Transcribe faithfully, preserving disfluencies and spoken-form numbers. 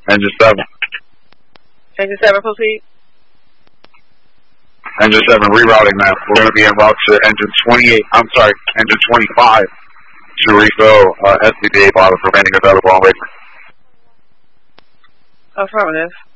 Engine seven. Engine seven, proceed. Engine seven, rerouting now. We're going to be en route to engine twenty-eight, I'm sorry, engine twenty-five to refill uh, S C B A bottles remaining available on Wakeman. Affirmative.